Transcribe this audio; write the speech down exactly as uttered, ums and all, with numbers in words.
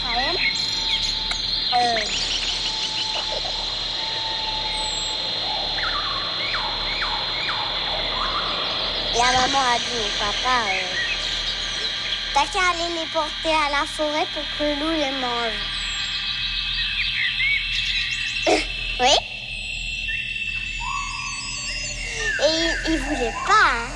Raphaël. Euh... La maman a dit au papa, euh, t'as qu'à aller les porter à la forêt pour que le loup les mange. Oui. Et il, il voulait pas, hein.